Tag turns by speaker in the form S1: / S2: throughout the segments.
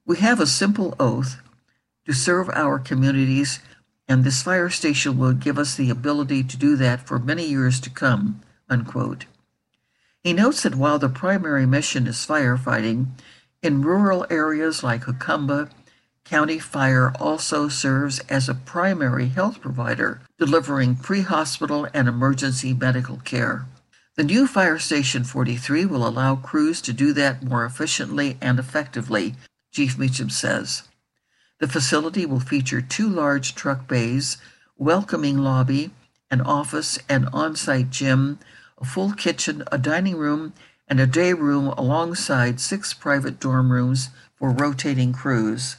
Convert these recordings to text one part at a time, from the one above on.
S1: We have a simple oath to serve our communities, and this fire station will give us the ability to do that for many years to come, unquote. He notes that while the primary mission is firefighting, in rural areas like Hukumba, County Fire also serves as a primary health provider, delivering pre-hospital and emergency medical care. The new Fire Station 43 will allow crews to do that more efficiently and effectively, Chief Meacham says. The facility will feature 2 large truck bays, welcoming lobby, an office and on-site gym, a full kitchen, a dining room, and a day room alongside 6 private dorm rooms for rotating crews.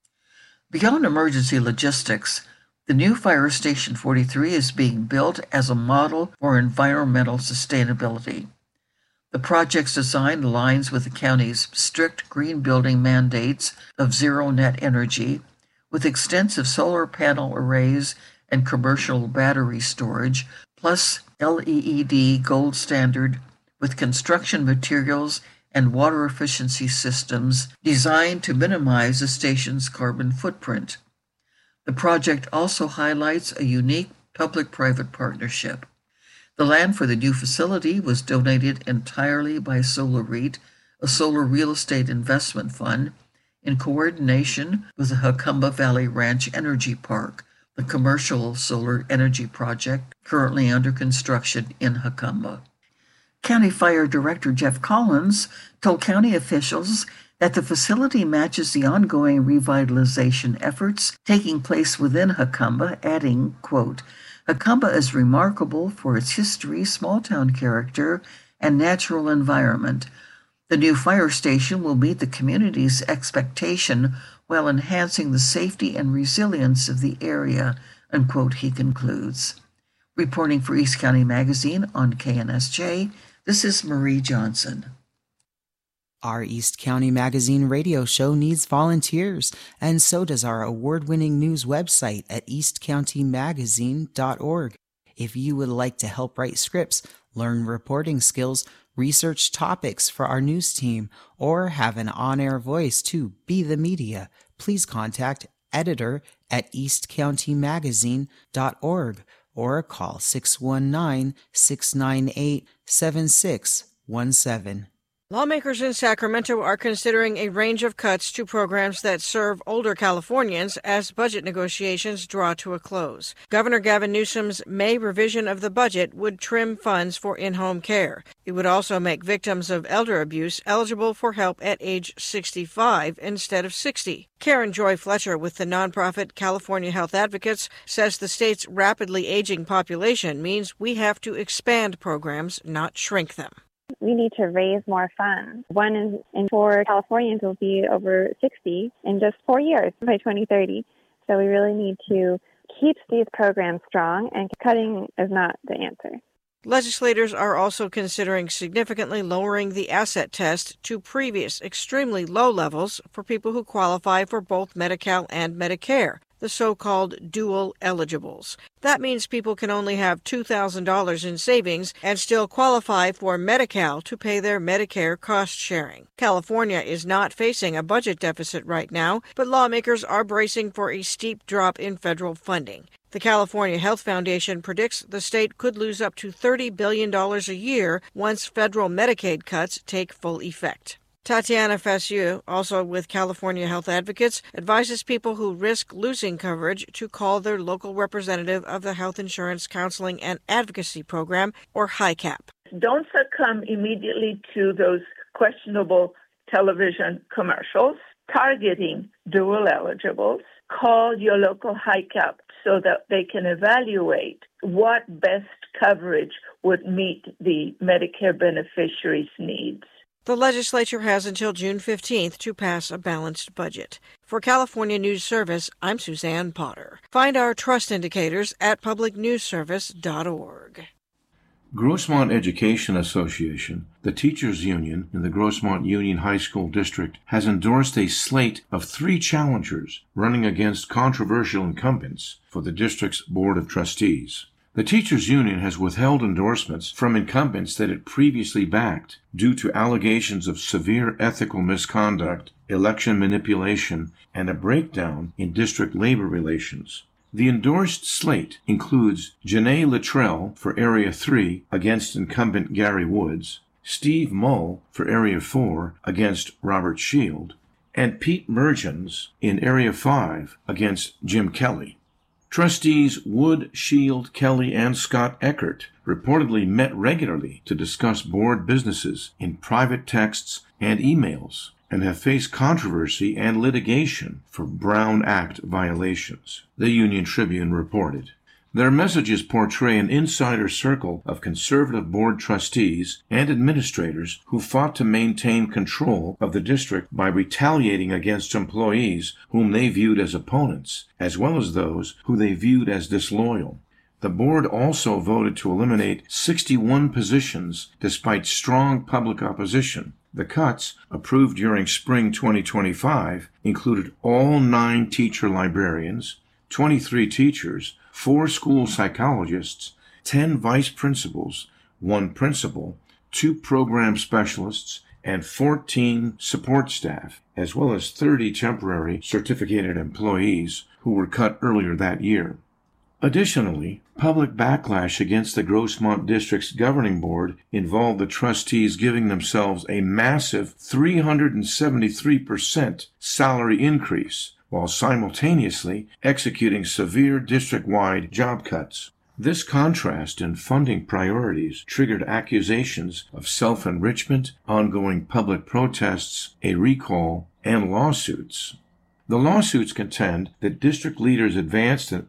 S1: Beyond emergency logistics, the new Fire Station 43 is being built as a model for environmental sustainability. The project's design aligns with the county's strict green building mandates of zero net energy, with extensive solar panel arrays and commercial battery storage, plus LEED gold standard with construction materials and water efficiency systems designed to minimize the station's carbon footprint. The project also highlights a unique public-private partnership. The land for the new facility was donated entirely by Solar REIT, a solar real estate investment fund, in coordination with the Hukumba Valley Ranch Energy Park, the commercial solar energy project currently under construction in Hukumba. County Fire Director Jeff Collins told county officials that the facility matches the ongoing revitalization efforts taking place within Hukumba, adding, quote, Hukumba is remarkable for its history, small-town character, and natural environment. The new fire station will meet the community's expectation while enhancing the safety and resilience of the area, unquote, he concludes. Reporting for East County Magazine on KNSJ, this is Marie Johnson.
S2: Our East County Magazine radio show needs volunteers, and so does our award-winning news website at eastcountymagazine.org. If you would like to help write scripts, learn reporting skills, research topics for our news team, or have an on-air voice to be the media, please contact editor at eastcountymagazine.org or call 619-698-7617.
S3: Lawmakers in Sacramento are considering a range of cuts to programs that serve older Californians as budget negotiations draw to a close. Governor Gavin Newsom's May revision of the budget would trim funds for in-home care. It would also make victims of elder abuse eligible for help at age 65 instead of 60. Karen Joy Fletcher with the nonprofit California Health Advocates says the state's rapidly aging population means we have to expand programs, not shrink them.
S4: We need to raise more funds. 1 in 4 Californians will be over 60 in just 4 years by 2030. So we really need to keep these programs strong, and cutting is not the answer.
S3: Legislators are also considering significantly lowering the asset test to previous extremely low levels for people who qualify for both Medi-Cal and Medicare, the so-called dual eligibles. That means people can only have $2,000 in savings and still qualify for Medi-Cal to pay their Medicare cost sharing. California is not facing a budget deficit right now, but lawmakers are bracing for a steep drop in federal funding. The California Health Foundation predicts the state could lose up to $30 billion a year once federal Medicaid cuts take full effect. Tatiana Fassieu, also with California Health Advocates, advises people who risk losing coverage to call their local representative of the Health Insurance Counseling and Advocacy Program, or HICAP.
S5: Don't succumb immediately to those questionable television commercials targeting dual eligibles. Call your local HICAP so that they can evaluate what best coverage would meet the Medicare beneficiaries' needs.
S3: The legislature has until June 15th to pass a balanced budget. For California News Service, I'm Suzanne Potter. Find our trust indicators at publicnewsservice.org.
S6: Grossmont Education Association, the teachers union in the Grossmont Union High School District, has endorsed a slate of 3 challengers running against controversial incumbents for the district's Board of Trustees. The teachers union has withheld endorsements from incumbents that it previously backed due to allegations of severe ethical misconduct, election manipulation, and a breakdown in district labor relations. The endorsed slate includes Janae Littrell for Area 3 against incumbent Gary Woods, Steve Mull for Area 4 against Robert Shield, and Pete Mergens in Area 5 against Jim Kelly. Trustees Wood, Shield, Kelly, and Scott Eckert reportedly met regularly to discuss board businesses in private texts and emails, and have faced controversy and litigation for Brown Act violations, the Union Tribune reported. Their messages portray an insider circle of conservative board trustees and administrators who fought to maintain control of the district by retaliating against employees whom they viewed as opponents, as well as those who they viewed as disloyal. The board also voted to eliminate 61 positions despite strong public opposition. The cuts, approved during spring 2025, included all 9 teacher librarians, 23 teachers, 4 school psychologists, 10 vice principals, 1 principal, 2 program specialists, and 14 support staff, as well as 30 temporary certificated employees who were cut earlier that year. Additionally, public backlash against the Grossmont District's governing board involved the trustees giving themselves a massive 373% salary increase, while simultaneously executing severe district-wide job cuts. This contrast in funding priorities triggered accusations of self-enrichment, ongoing public protests, a recall, and lawsuits. The lawsuits contend that district leaders advanced an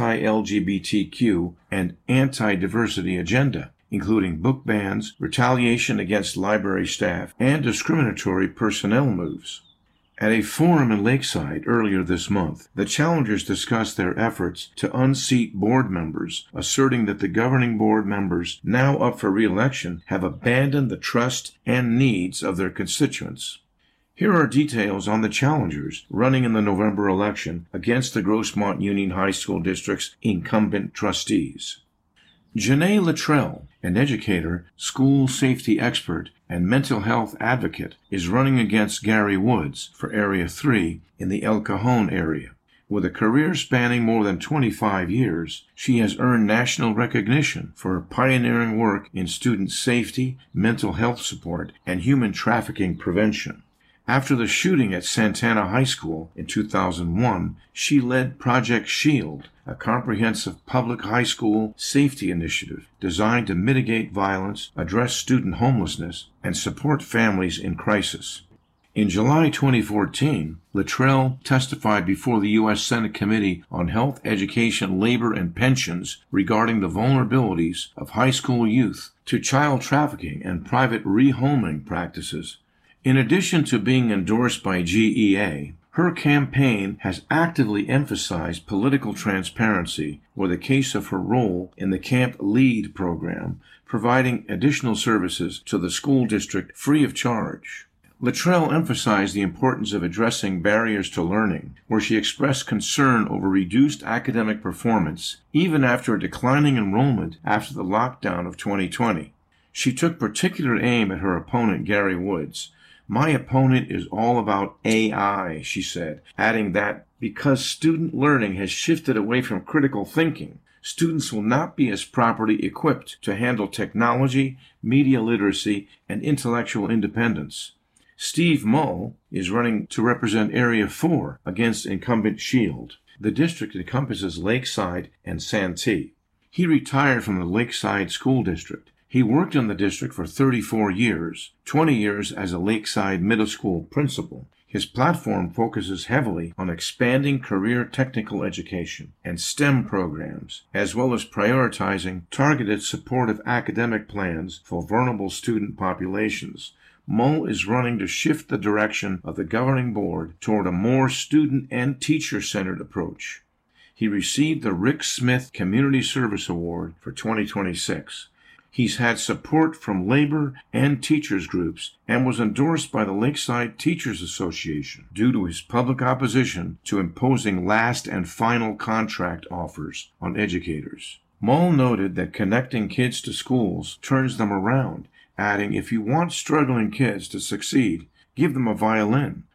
S6: anti-LGBTQ and anti-diversity agenda, including book bans, retaliation against library staff, and discriminatory personnel moves. At a forum in Lakeside earlier this month, the challengers discussed their efforts to unseat board members, asserting that the governing board members now up for re-election have abandoned the trust and needs of their constituents. Here are details on the challengers running in the November election against the Grossmont Union High School District's incumbent trustees. Janae Littrell, an educator, school safety expert, and mental health advocate, is running against Gary Woods for Area 3 in the El Cajon area. With a career spanning more than 25 years, she has earned national recognition for her pioneering work in student safety, mental health support, and human trafficking prevention. After the shooting at Santana High School in 2001, she led Project Shield, a comprehensive public high school safety initiative designed to mitigate violence, address student homelessness, and support families in crisis. In July 2014, Littrell testified before the U.S. Senate Committee on Health, Education, Labor, and Pensions regarding the vulnerabilities of high school youth to child trafficking and private rehoming practices. In addition to being endorsed by GEA, her campaign has actively emphasized political transparency with a case of her role in the Camp Lead program, providing additional services to the school district free of charge. Littrell emphasized the importance of addressing barriers to learning, where she expressed concern over reduced academic performance, even after a declining enrollment after the lockdown of 2020. She took particular aim at her opponent, Gary Woods. "My opponent is all about AI," she said, adding that because student learning has shifted away from critical thinking, students will not be as properly equipped to handle technology, media literacy, and intellectual independence. Steve Mull is running to represent Area 4 against incumbent Shield. The district encompasses Lakeside and Santee. He retired from the Lakeside School District. He worked in the district for 34 years, 20 years as a Lakeside Middle School principal. His platform focuses heavily on expanding career technical education and STEM programs, as well as prioritizing targeted supportive academic plans for vulnerable student populations. Mull is running to shift the direction of the governing board toward a more student and teacher-centered approach. He received the Rick Smith Community Service Award for 2026. He's had support from labor and teachers groups and was endorsed by the Lakeside Teachers Association due to his public opposition to imposing last and final contract offers on educators. Mull noted that connecting kids to schools turns them around, adding, "If you want struggling kids to succeed, give them a violin.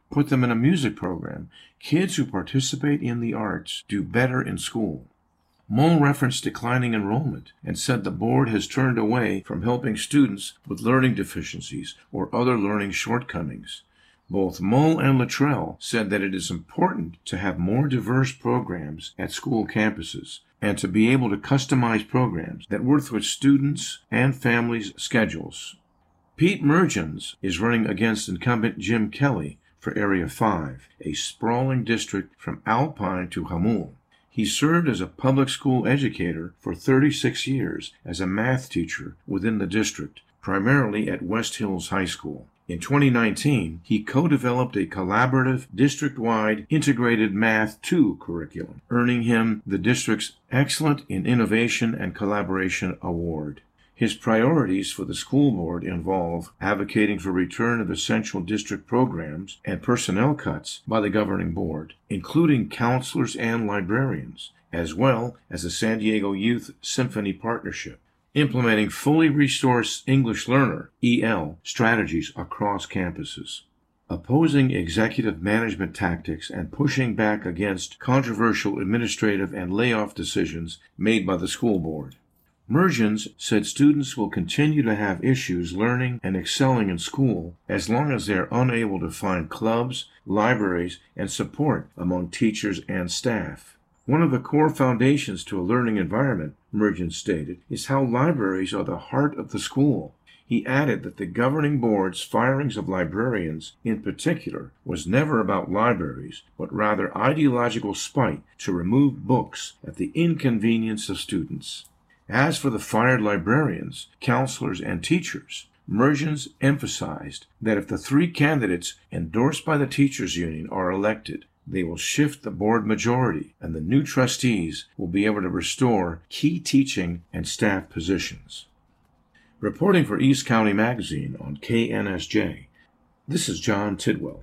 S6: Put them in a music program. Kids who participate in the arts do better in school. Mull referenced declining enrollment and said the board has turned away from helping students with learning deficiencies or other learning shortcomings. Both Mull and Luttrell said that it is important to have more diverse programs at school campuses and to be able to customize programs that work with students' and families' schedules. Pete Mergens is running against incumbent Jim Kelly for Area 5, a sprawling district from Alpine to Hamul. He served as a public school educator for 36 years as a math teacher within the district, primarily at West Hills High School. In 2019, he co-developed a collaborative, district-wide Integrated Math 2 curriculum, earning him the district's Excellent in Innovation and Collaboration Award. His priorities for the school board involve advocating for return of essential district programs and personnel cuts by the governing board, including counselors and librarians, as well as the San Diego Youth Symphony Partnership, implementing fully restored English learner (EL) strategies across campuses, opposing executive management tactics and pushing back against controversial administrative and layoff decisions made by the school board. Mergens said students will continue to have issues learning and excelling in school as long as they are unable to find clubs, libraries, and support among teachers and staff. One of the core foundations to a learning environment, Mergens stated, is how libraries are the heart of the school. He added that the governing board's firings of librarians, in particular, was never about libraries, but rather ideological spite to remove books at the inconvenience of students. As for the fired librarians, counselors, and teachers, Mergens emphasized that if the three candidates endorsed by the teachers' union are elected, they will shift the board majority, and the new trustees will be able to restore key teaching and staff positions. Reporting for East County Magazine on KNSJ, this is John Tidwell.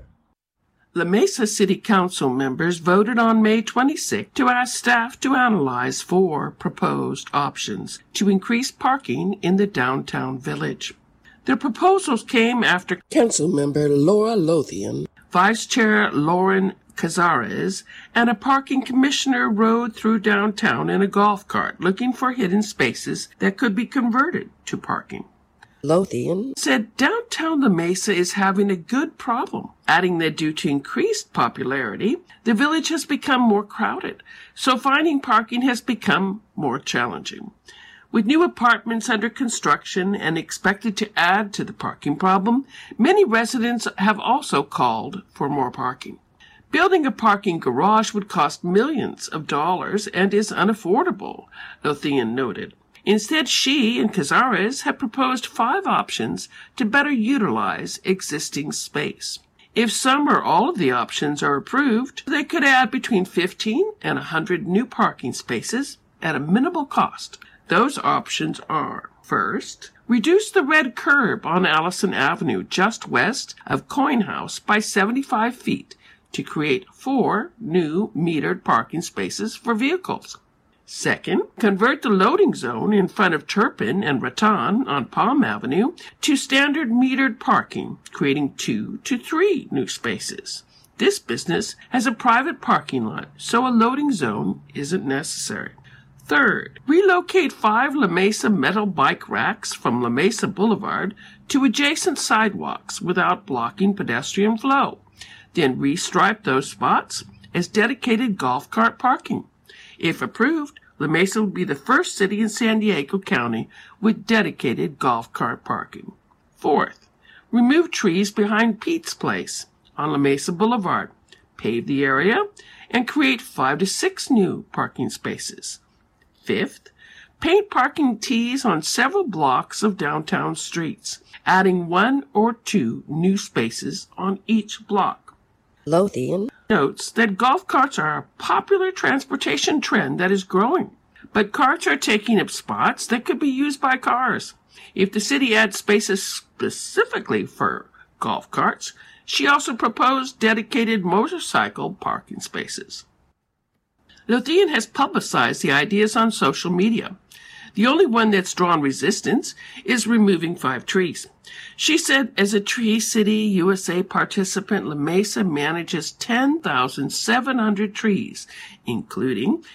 S7: La Mesa City Council members voted on May 26 to ask staff to analyze 4 proposed options to increase parking in the downtown village. The proposals came after Councilmember Laura Lothian, Vice Chair Lauren Cazares, and a parking commissioner rode through downtown in a golf cart looking for hidden spaces that could be converted to parking. Lothian said downtown La Mesa is having a good problem, adding that due to increased popularity, the village has become more crowded, so finding parking has become more challenging. With new apartments under construction and expected to add to the parking problem, many residents have also called for more parking. Building a parking garage would cost millions of dollars and is unaffordable, Lothian noted. Instead, she and Cazares have proposed 5 options to better utilize existing space. If some or all of the options are approved, they could add between 15 and 100 new parking spaces at a minimal cost. Those options are, first, reduce the red curb on Allison Avenue just west of Coin House by 75 feet to create 4 new metered parking spaces for vehicles. Second, convert the loading zone in front of Turpin and Rattan on Palm Avenue to standard metered parking, creating 2 to 3 new spaces. This business has a private parking lot, so a loading zone isn't necessary. Third, relocate 5 La Mesa metal bike racks from La Mesa Boulevard to adjacent sidewalks without blocking pedestrian flow. Then restripe those spots as dedicated golf cart parking. If approved, La Mesa will be the first city in San Diego County with dedicated golf cart parking. Fourth, remove trees behind Pete's Place on La Mesa Boulevard, pave the area, and create 5 to 6 new parking spaces. Fifth, paint parking Ts on several blocks of downtown streets, adding 1 or 2 new spaces on each block. Lothian notes that golf carts are a popular transportation trend that is growing, but carts are taking up spots that could be used by cars. If the city adds spaces specifically for golf carts, she also proposed dedicated motorcycle parking spaces. Lothian has publicized the ideas on social media. The only one that's drawn resistance is removing 5 trees. She said, as a Tree City USA participant, La Mesa manages 10,700 trees, including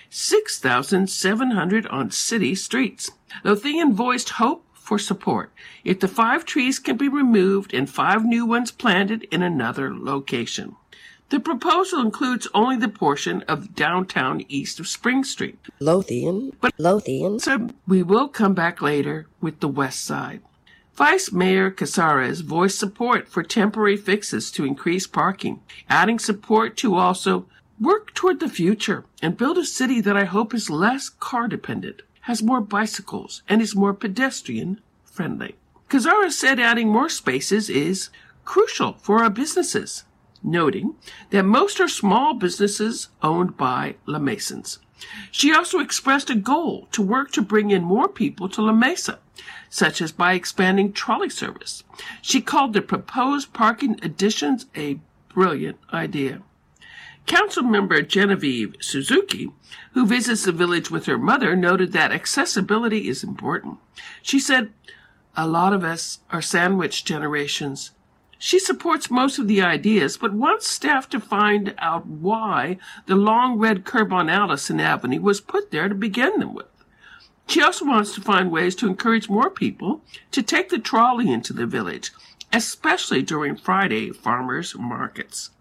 S7: 6,700 on city streets. Lothian voiced hope for support if the 5 trees can be removed and 5 new ones planted in another location. The proposal includes only the portion of downtown east of Spring Street.
S8: Lothian.
S7: So we will come back later with the west side. Vice Mayor Casares voiced support for temporary fixes to increase parking, adding support to also work toward the future and build a city that I hope is less car-dependent, has more bicycles, and is more pedestrian-friendly. Casares said adding more spaces is crucial for our businesses, noting that most are small businesses owned by La Mesans. She also expressed a goal to work to bring in more people to La Mesa, such as by expanding trolley service. She called the proposed parking additions a brilliant idea. Councilmember Genevieve Suzuki, who visits the village with her mother, noted that accessibility is important. She said, "A lot of us are sandwich generations." She supports most of the ideas, but wants staff to find out why the long red curb on Allison Avenue was put there to begin with. She also wants to find ways to encourage more people to take the trolley into the village, especially during Friday farmers markets.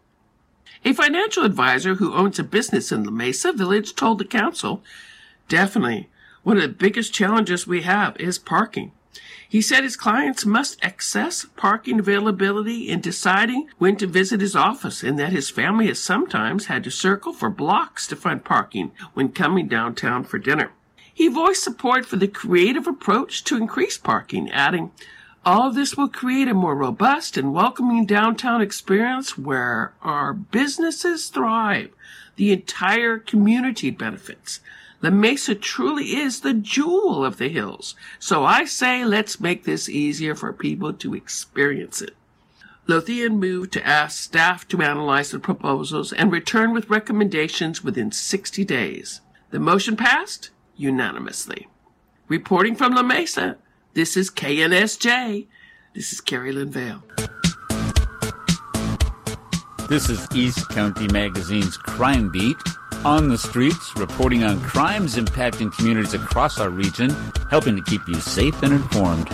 S7: A financial advisor who owns a business in La Mesa Village told the council, "Definitely, one of the biggest challenges we have is parking." He said his clients must access parking availability in deciding when to visit his office, and that his family has sometimes had to circle for blocks to find parking when coming downtown for dinner. He voiced support for the creative approach to increase parking, adding, "All of this will create a more robust and welcoming downtown experience where our businesses thrive. The entire community benefits. La Mesa truly is the jewel of the hills. So I say let's make this easier for people to experience it." Lothian moved to ask staff to analyze the proposals and return with recommendations within 60 days. The motion passed unanimously. Reporting from La Mesa, this is KNSJ. This is Carrie Lynn Vale.
S9: This is East County Magazine's Crime Beat. On the streets, reporting on crimes impacting communities across our region, helping to keep you safe and informed.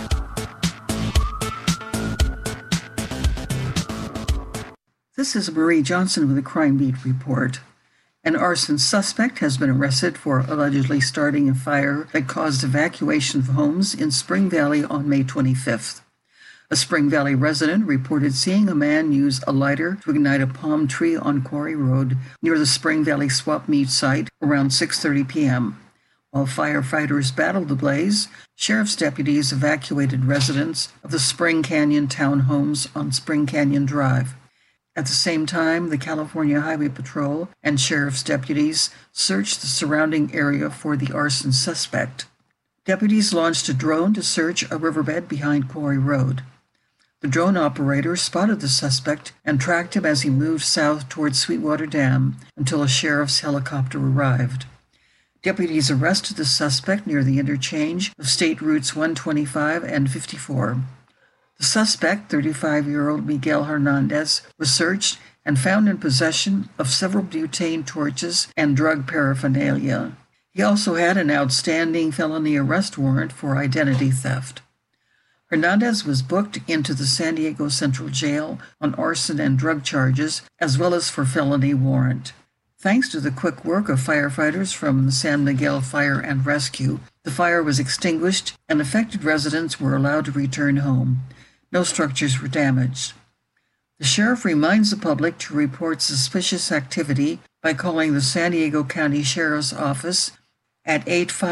S1: This is Marie Johnson with a Crime Beat report. An arson suspect has been arrested for allegedly starting a fire that caused evacuation of homes in Spring Valley on May 25th. A Spring Valley resident reported seeing a man use a lighter to ignite a palm tree on Quarry Road near the Spring Valley swap meet site around 6:30 p.m. While firefighters battled the blaze, sheriff's deputies evacuated residents of the Spring Canyon townhomes on Spring Canyon Drive. At the same time, the California Highway Patrol and sheriff's deputies searched the surrounding area for the arson suspect. Deputies launched a drone to search a riverbed behind Quarry Road. The drone operator spotted the suspect and tracked him as he moved south towards Sweetwater Dam until a sheriff's helicopter arrived. Deputies arrested the suspect near the interchange of State Routes 125 and 54. The suspect, 35-year-old Miguel Hernandez, was searched and found in possession of several butane torches and drug paraphernalia. He also had an outstanding felony arrest warrant for identity theft. Hernandez was booked into the San Diego Central Jail on arson and drug charges, as well as for felony warrant. Thanks to the quick work of firefighters from the San Miguel Fire and Rescue, the fire was extinguished and affected residents were allowed to return home. No structures were damaged. The sheriff reminds the public to report suspicious activity by calling the San Diego County Sheriff's Office at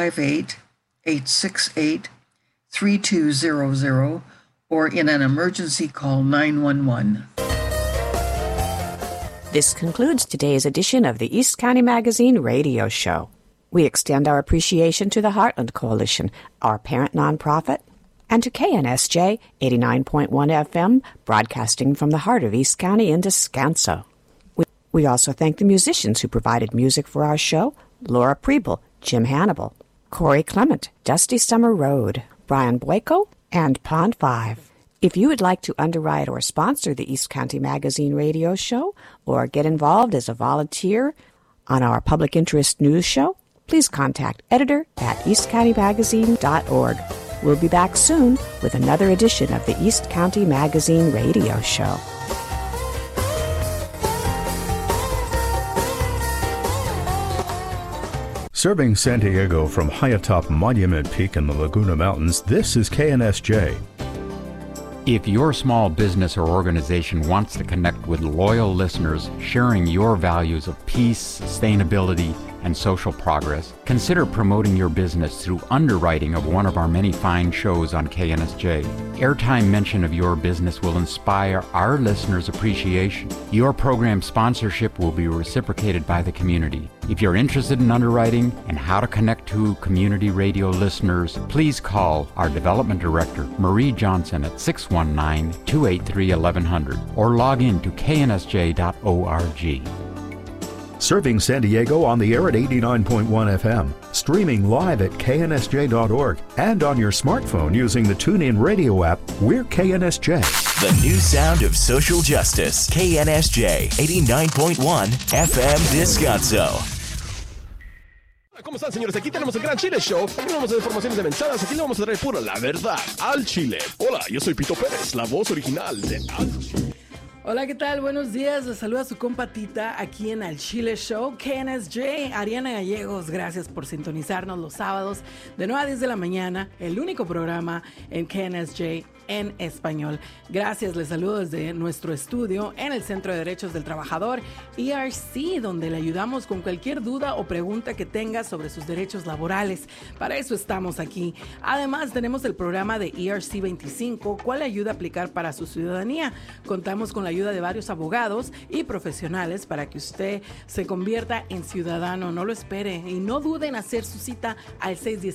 S1: 858-868-3200 or in an emergency call 911.
S10: This concludes today's edition of the East County Magazine radio show. We extend our appreciation to the Heartland Coalition, our parent nonprofit, and to KNSJ 89.1 FM, broadcasting from the heart of East County in Descanso. We also thank the musicians who provided music for our show, Laura Preble, Jim Hannibal, Corey Clement, Dusty Summer Road, Brian Boyko, and Pond 5. If you would like to underwrite or sponsor the East County Magazine radio show or get involved as a volunteer on our public interest news show, please contact editor@eastcountymagazine.org. We'll be back soon with another edition of the East County Magazine radio show.
S8: Serving San Diego from high atop Monument Peak in the Laguna Mountains, this is KNSJ.
S11: If your small business or organization wants to connect with loyal listeners sharing your values of peace, sustainability, and social progress, consider promoting your business through underwriting of one of our many fine shows on KNSJ. Airtime mention of your business will inspire our listeners' appreciation. Your program sponsorship will be reciprocated by the community. If you're interested in underwriting and how to connect to community radio listeners, please call our Development Director, Marie Johnson, at 619-283-1100 or log in to knsj.org.
S8: Serving San Diego on the air at 89.1 FM, streaming live at knsj.org, and on your smartphone using the TuneIn Radio app, we're KNSJ.
S12: The new sound of social justice. KNSJ 89.1 FM Descanso.
S13: ¿Cómo están, señores? Aquí tenemos el Gran Chile Show. Aquí no vamos a dar informaciones de mensadas. Aquí le vamos a traer pura la verdad al Chile. Hola, yo soy Pito Pérez, la voz original de Al Chile.
S14: Hola, ¿qué tal? Buenos días. Les saluda su compa Tita aquí en Al Chile Show. KNSJ, Ariana Gallegos, gracias por sintonizarnos los sábados de 9 a 10 de la mañana. El único programa en KNSJ en español. Gracias, les saludo desde nuestro estudio en el Centro de Derechos del Trabajador, ERC, donde le ayudamos con cualquier duda o pregunta que tenga sobre sus derechos laborales. Para eso estamos aquí. Además, tenemos el programa de ERC 25, cual le ayuda a aplicar para su ciudadanía. Contamos con la ayuda de varios abogados y profesionales para que usted se convierta en ciudadano. No lo espere y no dude en hacer su cita al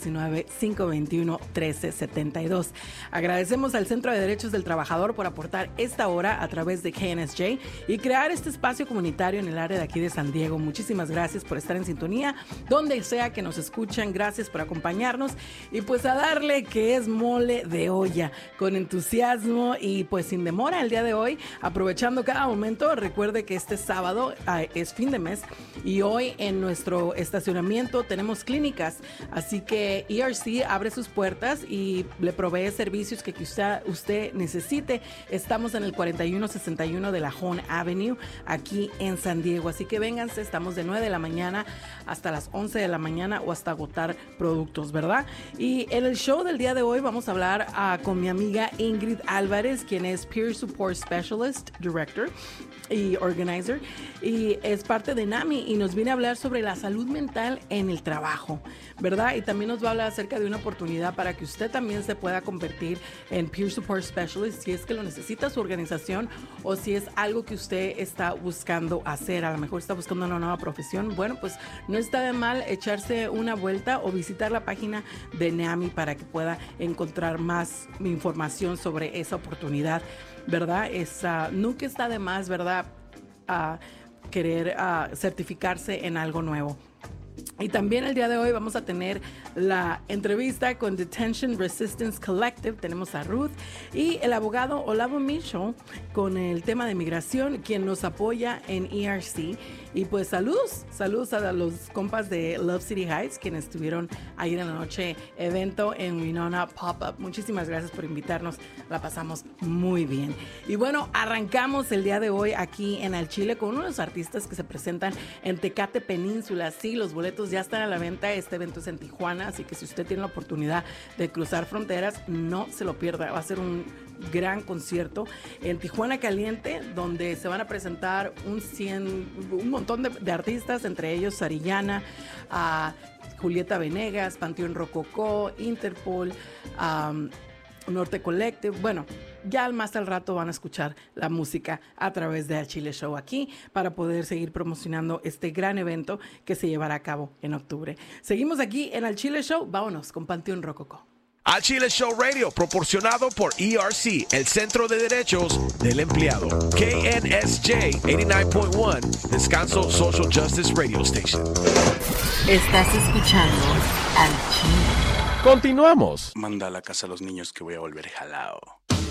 S14: 619-521-1372. Agradecemos al Centro de Derechos del Trabajador por aportar esta hora a través de KNSJ y crear este espacio comunitario en el área de aquí de San Diego. Muchísimas gracias por estar en sintonía, donde sea que nos escuchen. Gracias por acompañarnos y pues a darle que es mole de olla, con entusiasmo y pues sin demora el día de hoy, aprovechando cada momento. Recuerde que este sábado es fin de mes y hoy en nuestro estacionamiento tenemos clínicas, así que ERC abre sus puertas y le provee servicios que quizá usted necesite. Estamos en el 4161 de la Hone Avenue aquí en San Diego, así que vénganse. Estamos de 9 de la mañana hasta las 11 de la mañana o hasta agotar productos, ¿verdad? Y en el show del día de hoy vamos a hablar con mi amiga Ingrid Álvarez, quien es Peer Support Specialist Director y Organizer y es parte de NAMI, y nos viene a hablar sobre la salud mental en el trabajo, ¿verdad? Y también nos va a hablar acerca de una oportunidad para que usted también se pueda convertir en Peer Support Specialist si es que lo necesita su organización o si es algo que usted está buscando hacer. A lo mejor está buscando una nueva profesión. Bueno, pues no está de mal echarse una vuelta o visitar la página de NAMI para que pueda encontrar más información sobre esa oportunidad, ¿verdad? Nunca está de más, ¿verdad? Querer certificarse en algo nuevo. Y también el día de hoy vamos a tener la entrevista con Detention Resistance Collective. Tenemos a Ruth y el abogado Olavo Mitchell con el tema de migración, quien nos apoya en ERC. Y pues saludos a los compas de Love City Heights, quienes estuvieron ayer en la noche evento en Winona Pop-Up. Muchísimas gracias por invitarnos, la pasamos muy bien. Y bueno, arrancamos el día de hoy aquí en Al Chile con uno de los artistas que se presentan en Tecate Península. Sí, los boletos ya están a la venta. Este evento es en Tijuana, así que si usted tiene la oportunidad de cruzar fronteras, no se lo pierda. Va a ser un gran concierto en Tijuana Caliente, donde se van a presentar un montón de artistas, entre ellos Sarillana, Julieta Venegas, Panteón Rococó, Interpol, Norte Collective. Bueno, ya más al rato van a escuchar la música a través de Al Chile Show aquí para poder seguir promocionando este gran evento que se llevará a cabo en octubre. Seguimos aquí en Al Chile Show. Vámonos con Panteón Rococó.
S13: Al Chile Show Radio, proporcionado por ERC, el Centro de Derechos del Empleado. KNSJ 89.1, Descanso Social Justice Radio Station.
S15: Estás escuchando Al Chile.
S13: Continuamos.
S16: Manda a la casa a los niños que voy a volver jalao.